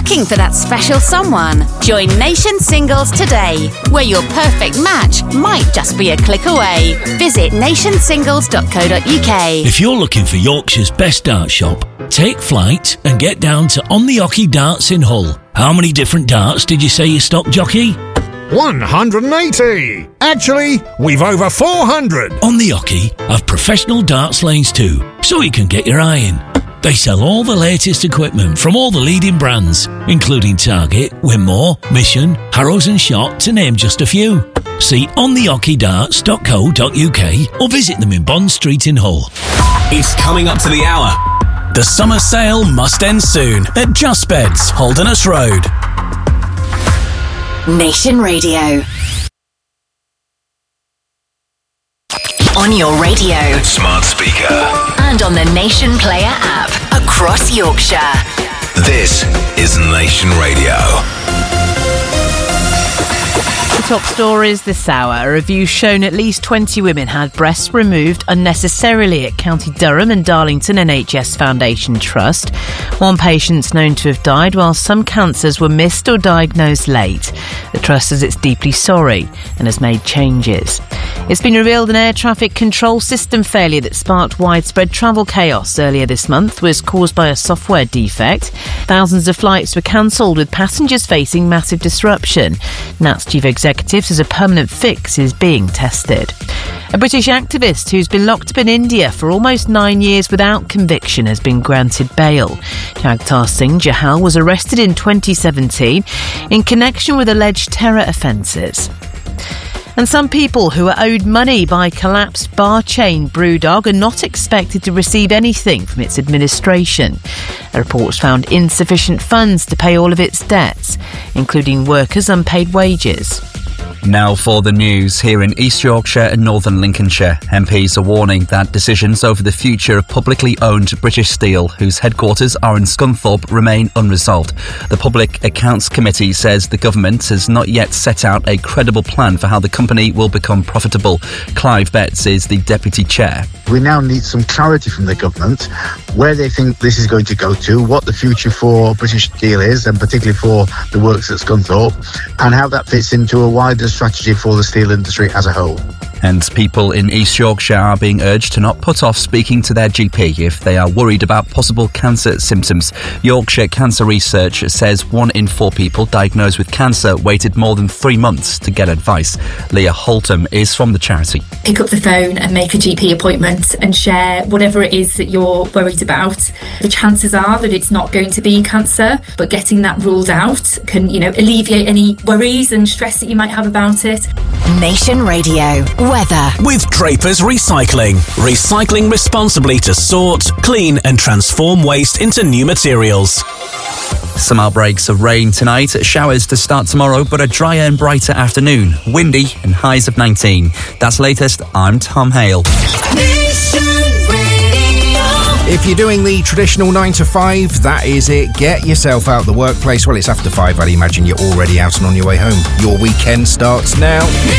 looking for that special someone? Join Nation Singles today, where your perfect match might just be a click away. Visit nationsingles.co.uk. If you're looking for Yorkshire's best dart shop, take flight and get down to On the Ocky Darts in Hull. How many different darts did you say you stock, jockey? 180! Actually, we've over 400! On the Ocky have professional darts lanes too, so you can get your eye in. They sell all the latest equipment from all the leading brands, including Target, Winmore, Mission, Harrows and Shot, to name just a few. See ontheockeydarts.co.uk or visit them in Bond Street in Hull. It's coming up to the hour. The summer sale must end soon at Just Beds, Holderness Road. Nation Radio. On your radio, Smart speaker, and on the Nation Player app across Yorkshire. this is Nation Radio. The top stories this hour. A review shown at least 20 women had breasts removed unnecessarily at County Durham and Darlington NHS Foundation Trust. One patient's known to have died, while some cancers were missed or diagnosed late. The Trust says it's deeply sorry and has made changes. It's been revealed an air traffic control system failure that sparked widespread travel chaos earlier this month was caused by a software defect. Thousands of flights were cancelled, with passengers facing massive disruption. NAT's chief executive says a permanent fix is being tested. A British activist who's been locked up in India for almost 9 years without conviction has been granted bail. Jagtar Singh Jahal was arrested in 2017 in connection with alleged terror offences. And some people who are owed money by collapsed bar chain Brewdog are not expected to receive anything from its administration. The report's found insufficient funds to pay all of its debts, including workers' unpaid wages. Now for the news. Here in East Yorkshire and Northern Lincolnshire, MPs are warning that decisions over the future of publicly owned British Steel, whose headquarters are in Scunthorpe, remain unresolved. The Public Accounts Committee says the government has not yet set out a credible plan for how the company will become profitable. Clive Betts is the Deputy Chair. We now need some clarity from the government where they think this is going to go to, what the future for British Steel is, and particularly for the works at Scunthorpe, and how that fits into a wider strategy for the steel industry as a whole. And people in East Yorkshire are being urged to not put off speaking to their GP if they are worried about possible cancer symptoms. Yorkshire Cancer Research says 1 in 4 people diagnosed with cancer waited more than 3 months to get advice. Leah Holtham is from the charity. Pick up the phone and make a GP appointment and share whatever it is that you're worried about. The chances are that it's not going to be cancer, but getting that ruled out can, alleviate any worries and stress that you might have about it. Nation Radio. Weather. With Draper's Recycling. Recycling responsibly to sort, clean and transform waste into new materials. Some outbreaks of rain tonight, showers to start tomorrow, but a drier and brighter afternoon. Windy and highs of 19. That's latest. I'm Tom Hale. If you're doing the traditional 9 to 5, that is it. Get yourself out of the workplace. Well, it's after 5, I'd imagine you're already out and on your way home. Your weekend starts now.